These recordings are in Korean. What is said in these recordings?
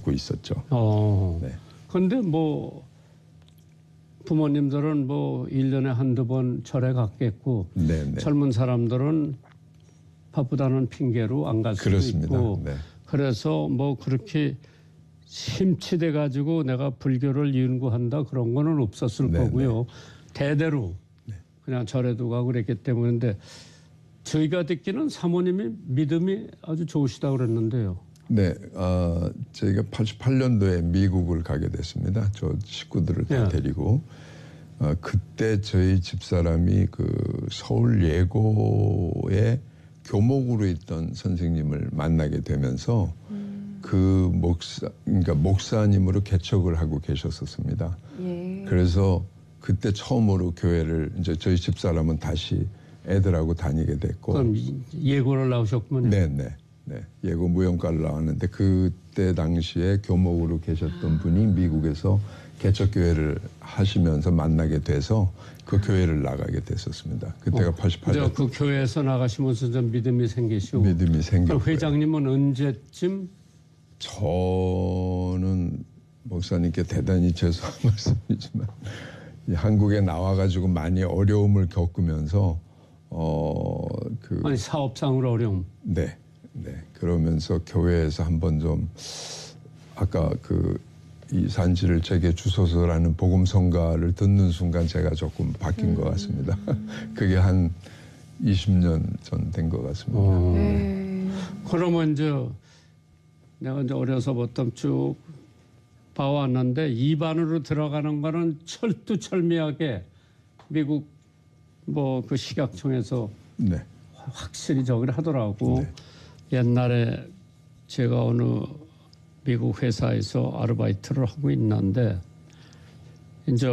갖고 있었죠. 네. 근데 뭐 부모님들은 뭐 1년에 한두 번 절에 갔겠고 네네. 젊은 사람들은 바쁘다는 핑계로 안 갈 수도 그렇습니다. 있고 네. 그래서 뭐 그렇게 심취돼 가지고 내가 불교를 연구한다 그런 거는 없었을 네, 거고요. 대대로 그냥 절에도 가고 그랬기 때문에 저희가 듣기는 사모님이 믿음이 아주 좋으시다고 그랬는데요. 네, 저희가 88년도에 미국을 가게 됐습니다. 저 식구들을 다 데리고. 그때 저희 집사람이 그 서울 예고에 교목으로 있던 선생님을 만나게 되면서 그 그러니까 목사님으로 개척을 하고 계셨었습니다. 예. 그래서 그때 처음으로 교회를 이제 저희 집사람은 다시 애들하고 다니게 됐고. 그럼 예고를 나오셨군요. 네네. 네. 예고 무용과를 나왔는데 그때 당시에 교목으로 계셨던 분이 미국에서 개척교회를 하시면서 만나게 돼서 그 교회를 나가게 됐었습니다. 그때가 88년. 그 교회에서 나가시면서 좀 믿음이 생기시고. 믿음이 생겼고요. 회장님은 언제쯤? 저는 목사님께 대단히 죄송한 말씀이지만 한국에 나와가지고 많이 어려움을 겪으면서 아니 사업상으로 어려움. 네. 네. 그러면서 교회에서 한번 좀 아까 이 산지를 제게 주소서라는 복음성가를 듣는 순간 제가 조금 바뀐 것 같습니다. 그게 한 20년 전 된 것 같습니다. 그러면 내가 이제 어려서부터 쭉 봐왔는데 입안으로 들어가는 거는 철두철미하게 미국 뭐 그 식약청에서 네. 확실히 저기를 하더라고. 네. 옛날에 제가 어느 미국 회사에서 아르바이트를 하고 있는데 이제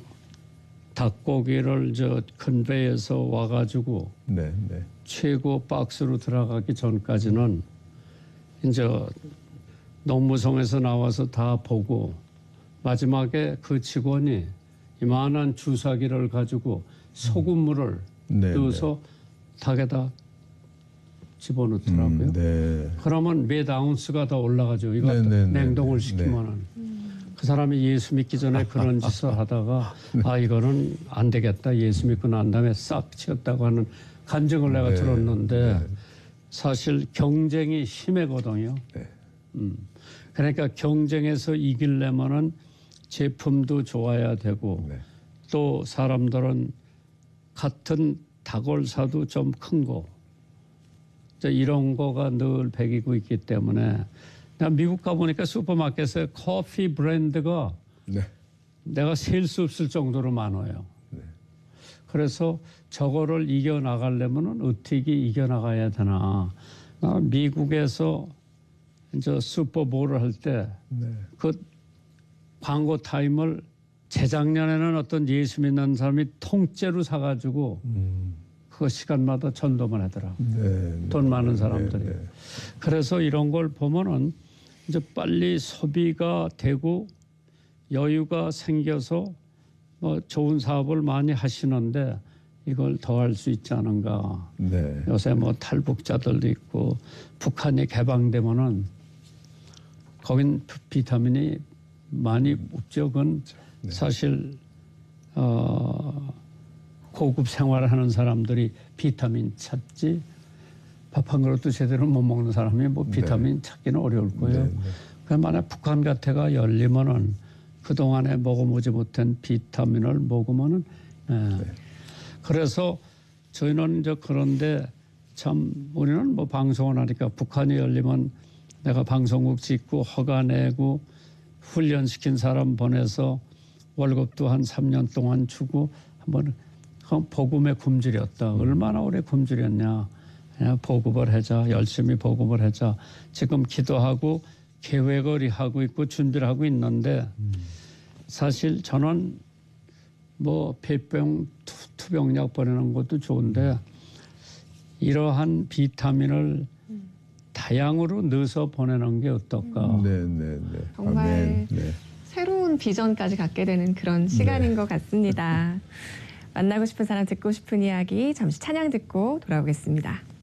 닭고기를 큰 배에서 와가지고 네, 네. 최고 박스로 들어가기 전까지는 이제 농무성에서 나와서 다 보고 마지막에 그 직원이 이만한 주사기를 가지고 소금물을 넣어서 닭에다 집어넣더라고요. 네. 그러면 몇 아운스가 더 올라가죠. 이거 냉동을 시키면은. 그 사람이 예수 믿기 전에 그런 짓을 하다가 이거는 안 되겠다. 예수 믿고 난 다음에 싹 치웠다고 하는 간증을 내가 들었는데 사실 경쟁이 심하거든요. 그러니까 경쟁에서 이기려면은 제품도 좋아야 되고 또 사람들은 같은 닭을 사도 좀 큰 거 이런 거가 늘 배기고 있기 때문에 나 미국 가보니까 슈퍼마켓에 커피 브랜드가 내가 셀 수 없을 정도로 많아요. 그래서 저거를 이겨나가려면 어떻게 이겨나가야 되나. 나 미국에서 이제 슈퍼볼을 할 때 그 광고 타임을 재작년에는 어떤 예수 믿는 사람이 통째로 사가지고 그 시간마다 전도만 하더라고. 돈 많은 사람들이. 그래서 이런 걸 보면은 이제 빨리 소비가 되고 여유가 생겨서 뭐 좋은 사업을 많이 하시는데 이걸 더 할 수 있지 않은가. 요새 뭐 탈북자들도 있고 북한이 개방되면은 거긴 비타민이 많이 없죠. 그건 사실 고급 생활을 하는 사람들이 비타민 찾지 밥 한 그릇도 제대로 못 먹는 사람이 뭐 비타민 찾기는 어려울 거예요. 그럼 만약 북한 같아가 열리면은 그동안에 먹어보지 못한 비타민을 먹으면은 그래서 저희는 이제 그런데 참 우리는 뭐 방송을 하니까 북한이 열리면 내가 방송국 짓고 허가 내고 훈련시킨 사람 보내서 월급도 한 3년 동안 주고 한번 복음에 굶주렸다. 얼마나 오래 굶주렸냐. 그냥 보급을 하자. 열심히 보급을 하자. 지금 기도하고 계획을 하고 있고 준비를 하고 있는데 사실 저는 뭐 폐병 투병약 보내는 것도 좋은데 이러한 비타민을 다양으로 넣어서 보내는 게 어떨까. 정말 새로운 비전까지 갖게 되는 그런 시간인 것 같습니다. 만나고 싶은 사람 듣고 싶은 이야기 잠시 찬양 듣고 돌아오겠습니다.